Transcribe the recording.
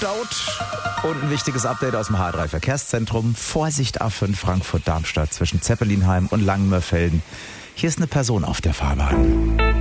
gestaut. Und ein wichtiges Update aus dem H3 Verkehrszentrum. Vorsicht A5 Frankfurt-Darmstadt zwischen Zeppelinheim und Langenmörfelden. Hier ist eine Person auf der Fahrbahn.